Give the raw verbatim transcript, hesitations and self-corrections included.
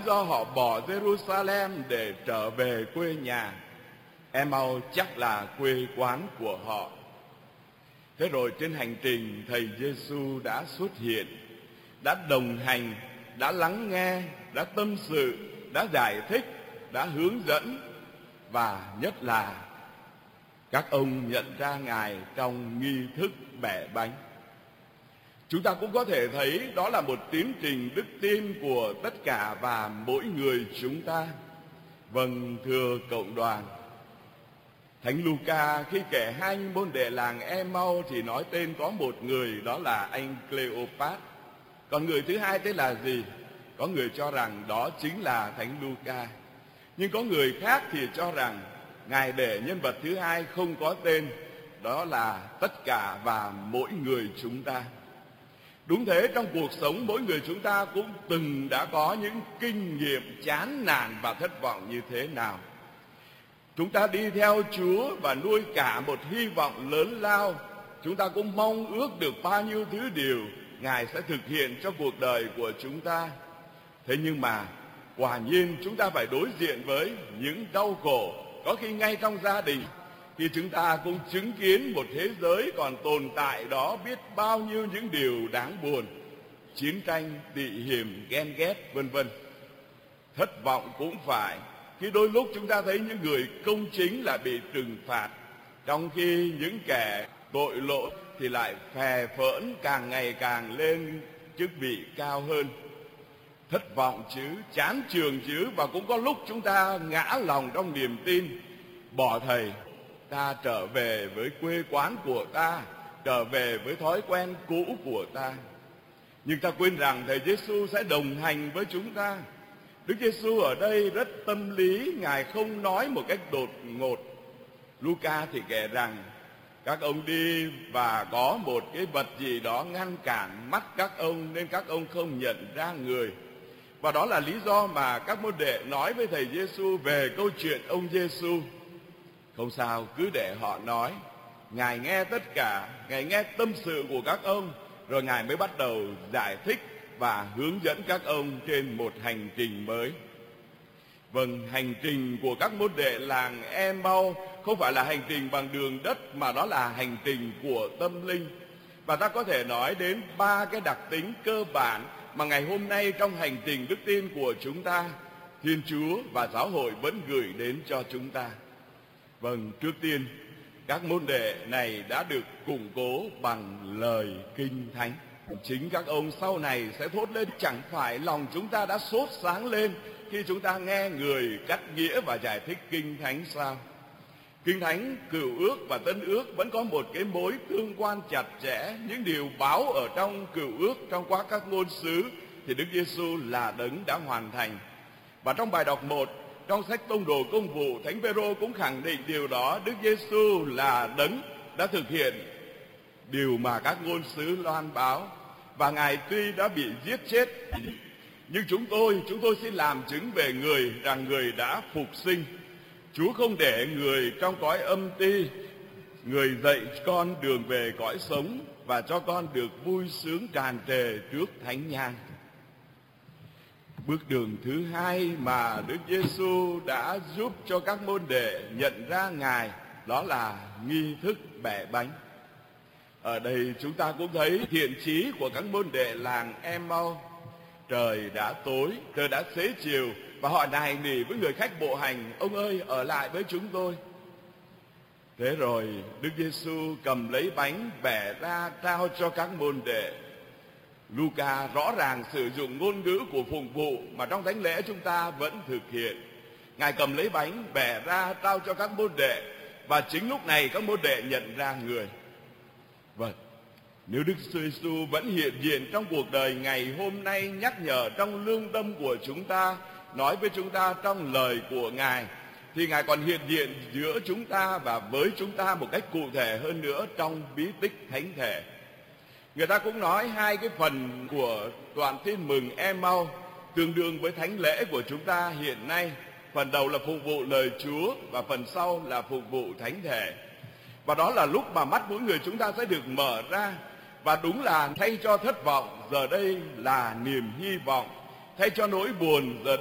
do họ bỏ Jerusalem để trở về quê nhà. Emau chắc là quê quán của họ. Thế rồi trên hành trình, Thầy Giêsu đã xuất hiện, đã đồng hành, đã lắng nghe, đã tâm sự, đã giải thích, đã hướng dẫn, và nhất là các ông nhận ra Ngài trong nghi thức bẻ bánh. Chúng ta cũng có thể thấy đó là một tiến trình đức tin của tất cả và mỗi người chúng ta. Vâng, thưa cộng đoàn, Thánh Luca khi kể hai môn đệ làng Emau thì nói tên có một người, đó là anh Cleopat. Còn người thứ hai tên là gì? Có người cho rằng đó chính là Thánh Luca. Nhưng có người khác thì cho rằng Ngài để nhân vật thứ hai không có tên, đó là tất cả và mỗi người chúng ta. Đúng thế, trong cuộc sống mỗi người chúng ta cũng từng đã có những kinh nghiệm chán nản và thất vọng như thế nào. Chúng ta đi theo Chúa và nuôi cả một hy vọng lớn lao. Chúng ta cũng mong ước được bao nhiêu thứ điều Ngài sẽ thực hiện cho cuộc đời của chúng ta. Thế nhưng mà quả nhiên chúng ta phải đối diện với những đau khổ, có khi ngay trong gia đình, khi chúng ta cũng chứng kiến một thế giới còn tồn tại đó biết bao nhiêu những điều đáng buồn, chiến tranh, tị hiềm, ghen ghét, vân vân. Thất vọng cũng phải, khi đôi lúc chúng ta thấy những người công chính là bị trừng phạt, trong khi những kẻ tội lỗi thì lại phè phỡn càng ngày càng lên chức vị cao hơn. Thất vọng chứ, chán trường chứ, và cũng có lúc chúng ta ngã lòng trong niềm tin, bỏ Thầy, ta trở về với quê quán của ta, trở về với thói quen cũ của ta. Nhưng ta quên rằng Thầy Giêsu sẽ đồng hành với chúng ta. Đức Giêsu ở đây rất tâm lý, Ngài không nói một cách đột ngột. Luca thì kể rằng các ông đi và có một cái vật gì đó ngăn cản mắt các ông nên các ông không nhận ra người. Và đó là lý do mà các môn đệ nói với Thầy Giêsu về câu chuyện ông Giêsu. Không sao, cứ để họ nói. Ngài nghe tất cả, Ngài nghe tâm sự của các ông, rồi Ngài mới bắt đầu giải thích và hướng dẫn các ông trên một hành trình mới. Vâng, hành trình của các môn đệ làng Emau không phải là hành trình bằng đường đất, mà đó là hành trình của tâm linh. Và ta có thể nói đến ba cái đặc tính cơ bản mà ngày hôm nay trong hành trình đức tin của chúng ta, Thiên Chúa và giáo hội vẫn gửi đến cho chúng ta. Vâng, trước tiên, các môn đệ này đã được củng cố bằng lời Kinh Thánh. Chính các ông sau này sẽ thốt lên, chẳng phải lòng chúng ta đã sốt sáng lên khi chúng ta nghe người cắt nghĩa và giải thích Kinh Thánh sao? Kinh Thánh, Cựu Ước và Tân Ước vẫn có một cái mối tương quan chặt chẽ. Những điều báo ở trong Cựu Ước, trong quá các ngôn sứ thì Đức Giêsu là đấng đã hoàn thành. Và trong bài đọc một, trong sách Tông đồ Công vụ, Thánh Phêrô cũng khẳng định điều đó. Đức Giêsu là đấng đã thực hiện điều mà các ngôn sứ loan báo. Và Ngài tuy đã bị giết chết, nhưng chúng tôi, chúng tôi xin làm chứng về người rằng người đã phục sinh. Chúa không để người trong cõi âm ti, người dạy con đường về cõi sống và cho con được vui sướng tràn trề trước thánh nhang. Bước đường thứ hai mà Đức Giêsu đã giúp cho các môn đệ nhận ra Ngài, đó là nghi thức bẻ bánh. Ở đây chúng ta cũng thấy thiện chí của các môn đệ làng Emau. Trời đã tối, trời đã xế chiều, và họ nài nỉ với người khách bộ hành, ông ơi, ở lại với chúng tôi. Thế rồi Đức Giêsu cầm lấy bánh bẻ ra trao cho các môn đệ. Luca rõ ràng sử dụng ngôn ngữ của phụng vụ mà trong thánh lễ chúng ta vẫn thực hiện. Ngài cầm lấy bánh bẻ ra trao cho các môn đệ, và chính lúc này các môn đệ nhận ra người. Vâng, nếu Đức Giêsu vẫn hiện diện trong cuộc đời ngày hôm nay, nhắc nhở trong lương tâm của chúng ta, nói với chúng ta trong lời của Ngài, thì Ngài còn hiện diện giữa chúng ta và với chúng ta một cách cụ thể hơn nữa trong bí tích thánh thể. Người ta cũng nói hai cái phần của đoạn tin mừng Emau tương đương với thánh lễ của chúng ta hiện nay. Phần đầu là phục vụ lời Chúa và phần sau là phục vụ thánh thể. Và đó là lúc mà mắt mỗi người chúng ta sẽ được mở ra. Và đúng là thay cho thất vọng, giờ đây là niềm hy vọng. Thay cho nỗi buồn, giờ